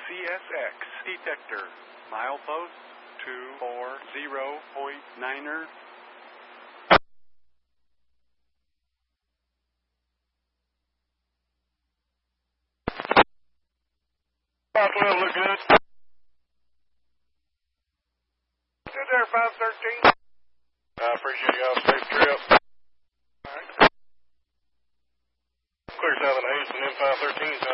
CSX detector. Milepost 240.9er. South 12, look good. Good there, 513. I appreciate y'all. Safe trip. All right. Clear south of Hazen, M513.